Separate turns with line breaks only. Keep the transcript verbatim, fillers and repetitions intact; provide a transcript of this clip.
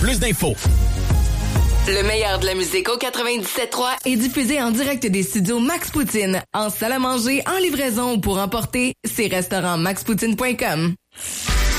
Plus d'infos.
Le meilleur de la musique au quatre-vingt-dix-sept trois est diffusé en direct des studios Max Poutine, en salle à manger, en livraison ou pour emporter, c'est restaurant max poutine point com.